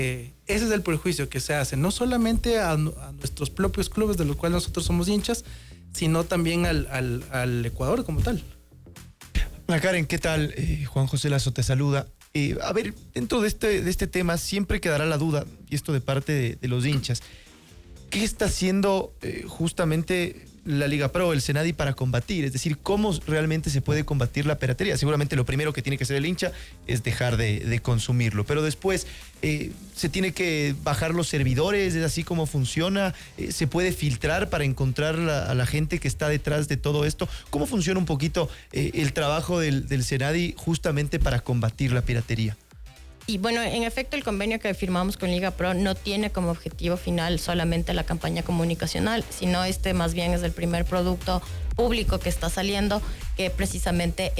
Ese es el prejuicio que se hace, no solamente a nuestros propios clubes de los cuales nosotros somos hinchas, sino también al Ecuador como tal. Hola Karen, ¿qué tal? Juan José Lazo te saluda. A ver, dentro de este tema siempre quedará la duda, y esto de parte de los hinchas. ¿Qué está haciendo justamente la Liga Pro, el Senadi, para combatir? Es decir, ¿cómo realmente se puede combatir la piratería? Seguramente lo primero que tiene que hacer el hincha es dejar de consumirlo, pero después se tiene que bajar los servidores, ¿es así como funciona? ¿Se puede filtrar para encontrar a la gente que está detrás de todo esto? ¿Cómo funciona un poquito el trabajo del Senadi justamente para combatir la piratería? Y bueno, en efecto, el convenio que firmamos con Liga Pro no tiene como objetivo final solamente la campaña comunicacional, sino más bien es el primer producto público que está saliendo, que precisamente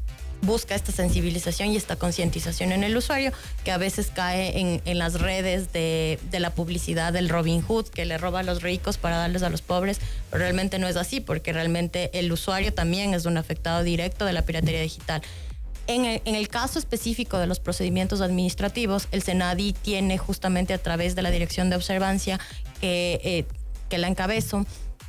busca esta sensibilización y esta concientización en el usuario, que a veces cae en las redes de la publicidad del Robin Hood, que le roba a los ricos para darles a los pobres, pero realmente no es así, porque realmente el usuario también es un afectado directo de la piratería digital. En el caso específico de los procedimientos administrativos, el Senadi tiene justamente a través de la Dirección de Observancia que la encabezo,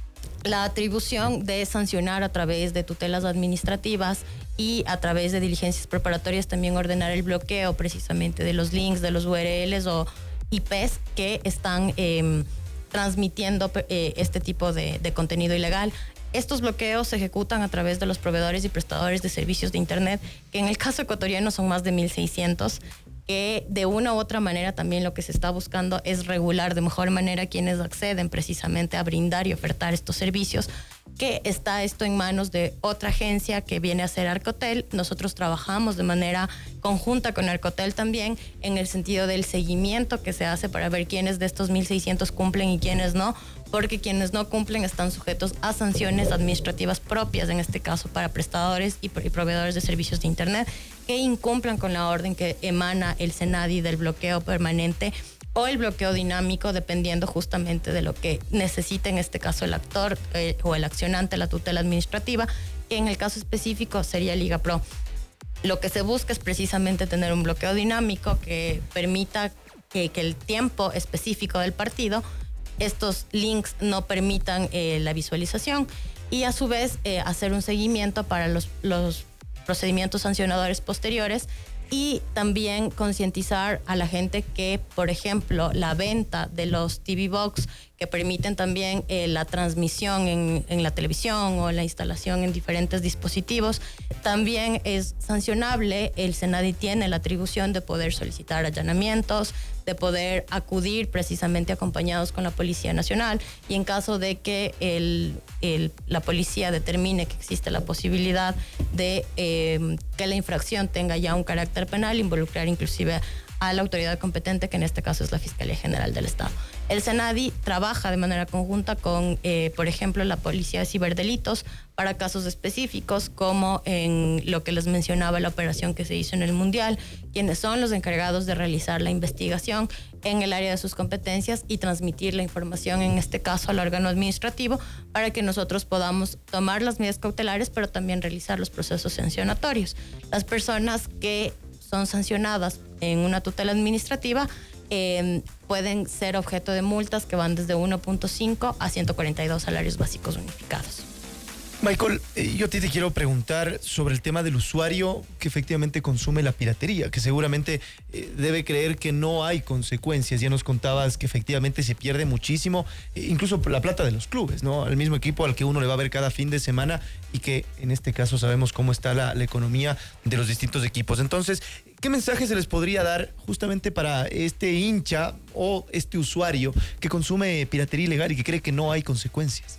la atribución de sancionar a través de tutelas administrativas y a través de diligencias preparatorias también ordenar el bloqueo precisamente de los links, de los URLs o IPs que están transmitiendo este tipo de contenido ilegal. Estos bloqueos se ejecutan a través de los proveedores y prestadores de servicios de Internet, que en el caso ecuatoriano son más de 1,600, que de una u otra manera también lo que se está buscando es regular de mejor manera quienes acceden precisamente a brindar y ofertar estos servicios, que está esto en manos de otra agencia que viene a ser Arcotel. Nosotros trabajamos de manera conjunta con Arcotel también en el sentido del seguimiento que se hace para ver quiénes de estos 1,600 cumplen y quiénes no, porque quienes no cumplen están sujetos a sanciones administrativas propias, en este caso para prestadores y proveedores de servicios de Internet, que incumplan con la orden que emana el Senadi del bloqueo permanente o el bloqueo dinámico, dependiendo justamente de lo que necesite en este caso el actor o el accionante, la tutela administrativa, que en el caso específico sería Liga Pro. Lo que se busca es precisamente tener un bloqueo dinámico que permita que el tiempo específico del partido, estos links no permitan la visualización, y a su vez hacer un seguimiento para los procedimientos sancionadores posteriores, y también concientizar a la gente que, por ejemplo, la venta de los TV Box que permiten también la transmisión en la televisión o la instalación en diferentes dispositivos, también es sancionable. El Senadi tiene la atribución de poder solicitar allanamientos, de poder acudir precisamente acompañados con la Policía Nacional, y en caso de que la policía determine que existe la posibilidad de que la infracción tenga ya un carácter penal, involucrar inclusive a la autoridad competente, que en este caso es la Fiscalía General del Estado. El Senadi trabaja de manera conjunta con, por ejemplo, la Policía de Ciberdelitos para casos específicos, como en lo que les mencionaba, la operación que se hizo en el Mundial, quienes son los encargados de realizar la investigación en el área de sus competencias y transmitir la información, en este caso al órgano administrativo, para que nosotros podamos tomar las medidas cautelares, pero también realizar los procesos sancionatorios. Las personas que son sancionadas en una tutela administrativa pueden ser objeto de multas que van desde 1.5 a 142 salarios básicos unificados. Michael, yo a ti te quiero preguntar sobre el tema del usuario que efectivamente consume la piratería, que seguramente debe creer que no hay consecuencias. Ya nos contabas que efectivamente se pierde muchísimo, incluso por la plata de los clubes, ¿no? Al mismo equipo al que uno le va a ver cada fin de semana, y que en este caso sabemos cómo está la economía de los distintos equipos. Entonces, ¿qué mensaje se les podría dar justamente para este hincha o este usuario que consume piratería ilegal y que cree que no hay consecuencias?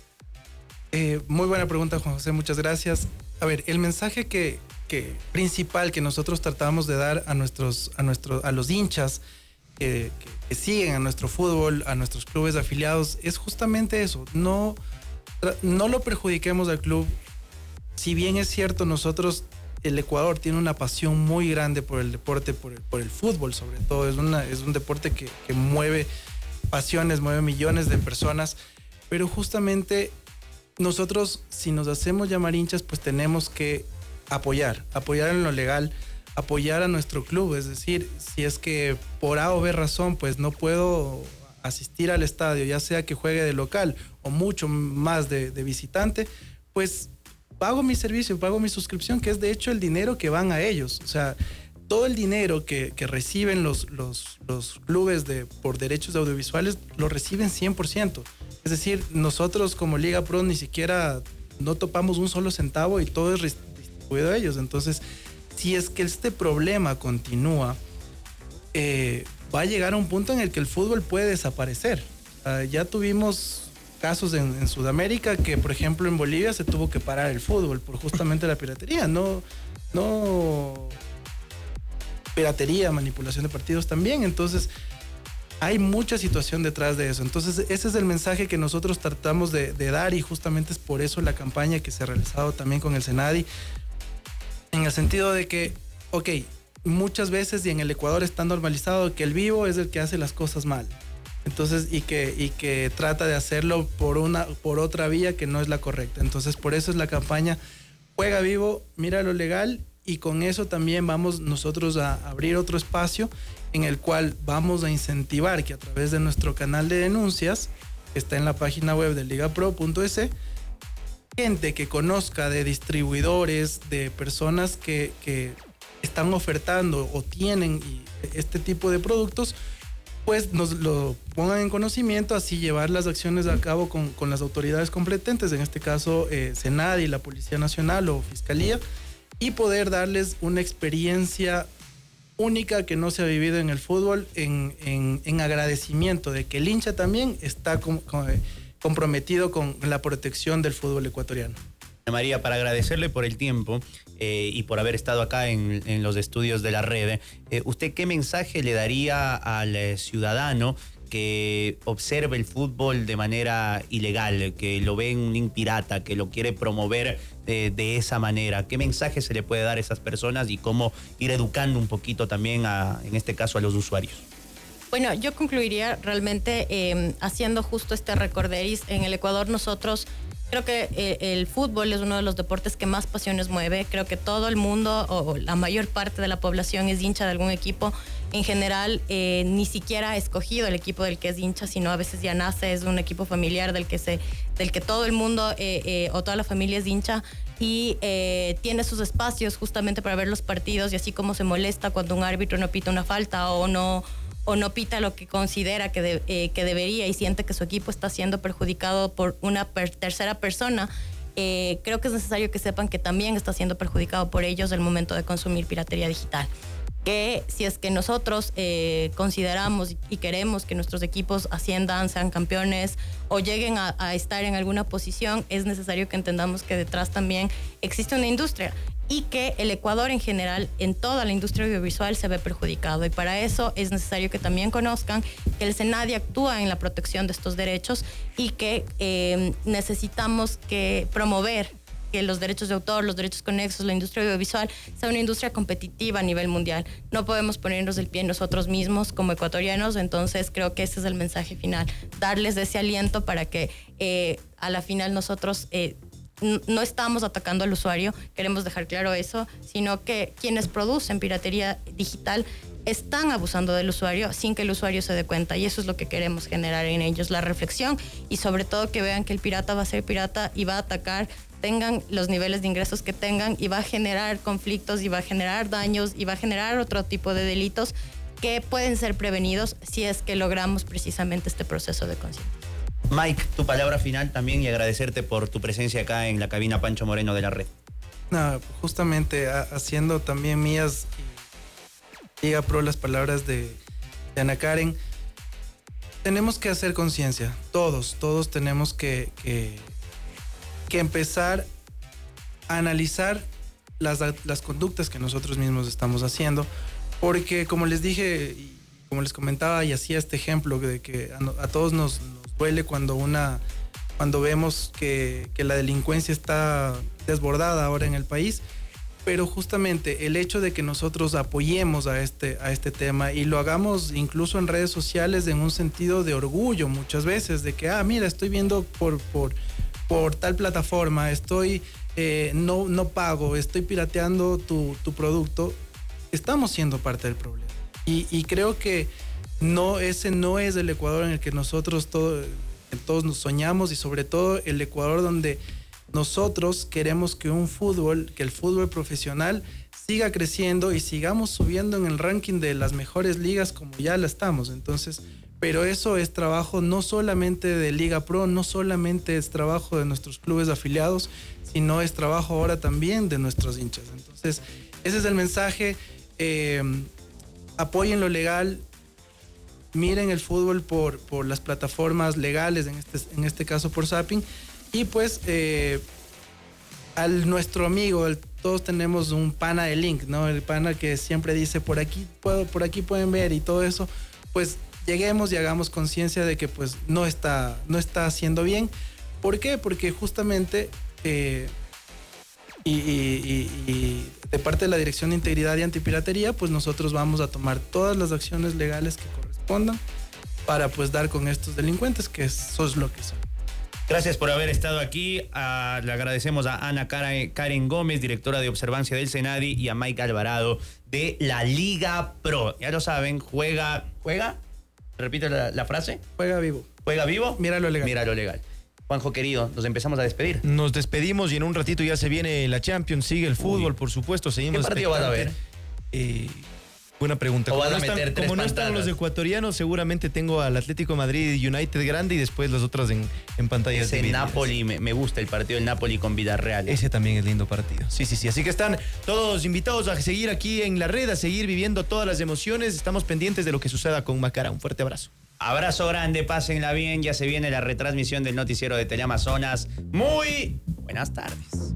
Muy buena pregunta, Juan José, muchas gracias. A ver, el mensaje principal que nosotros tratamos de dar a los hinchas que siguen a nuestro fútbol, a nuestros clubes afiliados, es justamente eso. No lo perjudiquemos al club. Si bien es cierto, el Ecuador tiene una pasión muy grande por el deporte, por el fútbol sobre todo. Es un deporte que mueve pasiones, mueve millones de personas, pero justamente nosotros, si nos hacemos llamar hinchas, pues tenemos que apoyar en lo legal apoyar a nuestro club. Es decir, si es que por A o B razón pues no puedo asistir al estadio, ya sea que juegue de local o mucho más de visitante, pues pago mi servicio, pago mi suscripción, que es de hecho el dinero que van a ellos. O sea, todo el dinero que reciben los clubes por derechos audiovisuales lo reciben 100%. Es decir, nosotros como Liga Pro ni siquiera no topamos un solo centavo y todo es distribuido a ellos. Entonces, si es que este problema continúa, va a llegar a un punto en el que el fútbol puede desaparecer. Ya tuvimos casos en Sudamérica que, por ejemplo, en Bolivia se tuvo que parar el fútbol por justamente la piratería. No piratería, manipulación de partidos también. Entonces, hay mucha situación detrás de eso. Entonces, ese es el mensaje que nosotros tratamos de dar, y justamente es por eso la campaña que se ha realizado también con el Senadi, en el sentido de que, ok, muchas veces, y en el Ecuador está normalizado, que el vivo es el que hace las cosas mal. Entonces, y que trata de hacerlo por otra vía que no es la correcta. Entonces, por eso es la campaña Juega Vivo, mira lo legal, y con eso también vamos nosotros a abrir otro espacio en el cual vamos a incentivar que a través de nuestro canal de denuncias, que está en la página web de ligapro.es, gente que conozca de distribuidores, de personas que están ofertando o tienen este tipo de productos, pues nos lo pongan en conocimiento, así llevar las acciones a cabo con las autoridades competentes, en este caso Senadi, la Policía Nacional o Fiscalía, y poder darles una experiencia única que no se ha vivido en el fútbol, en agradecimiento de que el hincha también está comprometido con la protección del fútbol ecuatoriano. María, para agradecerle por el tiempo y por haber estado acá en los estudios de la red, ¿usted qué mensaje le daría al ciudadano que observa el fútbol de manera ilegal, que lo ve en un link pirata, que lo quiere promover de esa manera? ¿Qué mensaje se le puede dar a esas personas y cómo ir educando un poquito también, en este caso, a los usuarios? Bueno, yo concluiría realmente haciendo justo este recorderis. En el Ecuador nosotros, creo que el fútbol es uno de los deportes que más pasiones mueve. Creo que todo el mundo o la mayor parte de la población es hincha de algún equipo. En general, ni siquiera ha escogido el equipo del que es hincha, sino a veces ya nace, es un equipo familiar del que todo el mundo o toda la familia es hincha, y tiene sus espacios justamente para ver los partidos, y así como se molesta cuando un árbitro no pita una falta o no pita lo que considera que debería, y siente que su equipo está siendo perjudicado por una tercera persona, creo que es necesario que sepan que también está siendo perjudicado por ellos el momento de consumir piratería digital. Que si es que nosotros consideramos y queremos que nuestros equipos asciendan, sean campeones o lleguen a estar en alguna posición, es necesario que entendamos que detrás también existe una industria, y que el Ecuador en general, en toda la industria audiovisual, se ve perjudicado. Y para eso es necesario que también conozcan que el Senadi actúa en la protección de estos derechos, y que necesitamos promover que los derechos de autor, los derechos conexos, la industria audiovisual sea una industria competitiva a nivel mundial. No podemos ponernos el pie nosotros mismos como ecuatorianos. Entonces creo que ese es el mensaje final, darles ese aliento para que a la final nosotros no estamos atacando al usuario, queremos dejar claro eso, sino que quienes producen piratería digital están abusando del usuario sin que el usuario se dé cuenta, y eso es lo que queremos generar en ellos, la reflexión, y sobre todo que vean que el pirata va a ser pirata y va a atacar, tengan los niveles de ingresos que tengan, y va a generar conflictos y va a generar daños y va a generar otro tipo de delitos que pueden ser prevenidos si es que logramos precisamente este proceso de conciencia. Mike, tu palabra final también, y agradecerte por tu presencia acá en la cabina Pancho Moreno de la red. No, justamente haciendo también mías Liga Pro las palabras de Ana Karen, tenemos que hacer conciencia, todos tenemos que empezar a analizar las conductas que nosotros mismos estamos haciendo, porque como les dije, y como les comentaba y hacía este ejemplo de que a todos nos duele cuando vemos que la delincuencia está desbordada ahora en el país, pero justamente el hecho de que nosotros apoyemos a este tema y lo hagamos incluso en redes sociales en un sentido de orgullo muchas veces, de que mira, estoy viendo por tal plataforma, no pago, estoy pirateando tu producto, estamos siendo parte del problema. Y creo que ese no es el Ecuador en el que nosotros todos nos soñamos, y sobre todo el Ecuador donde nosotros queremos que el fútbol profesional siga creciendo y sigamos subiendo en el ranking de las mejores ligas como ya la estamos. Entonces, pero eso es trabajo no solamente de Liga Pro, no solamente es trabajo de nuestros clubes afiliados, sino es trabajo ahora también de nuestros hinchas. Entonces, ese es el mensaje. Apoyen lo legal, miren el fútbol por las plataformas legales, en este caso por Zapping, y pues nuestro amigo, todos tenemos un pana de Link, ¿no? El pana que siempre dice por aquí pueden ver y todo eso, pues lleguemos y hagamos conciencia de que pues no está haciendo bien. ¿Por qué? Porque justamente y de parte de la Dirección de Integridad y Antipiratería, pues nosotros vamos a tomar todas las acciones legales que correspondan para pues dar con estos delincuentes, que eso es lo que son. Gracias por haber estado aquí. Le agradecemos a Ana Karen Gómez, directora de Observancia del Senadi, y a Mike Alvarado de la Liga Pro. Ya lo saben, ¿juega? Repite la frase. Juega vivo. ¿Juega vivo? Mira lo legal. Mira lo legal. Juanjo querido, nos empezamos a despedir. Nos despedimos y en un ratito ya se viene la Champions, sigue el fútbol, por supuesto. Seguimos. ¿Qué partido vas a ver? Buena pregunta. Como no están los ecuatorianos, seguramente tengo al Atlético de Madrid United grande y después los otros en pantallas. Ese Napoli, me gusta el partido del Napoli con Villarreal. Ese también es lindo partido. Sí. Así que están todos invitados a seguir aquí en la red, a seguir viviendo todas las emociones. Estamos pendientes de lo que suceda con Macara. Un fuerte abrazo. Abrazo grande, pásenla bien. Ya se viene la retransmisión del noticiero de Teleamazonas. Muy buenas tardes.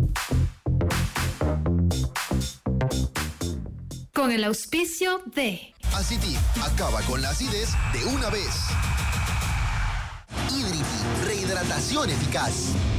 Con el auspicio de Acitip acaba con la acidez de una vez. Idriti, rehidratación eficaz.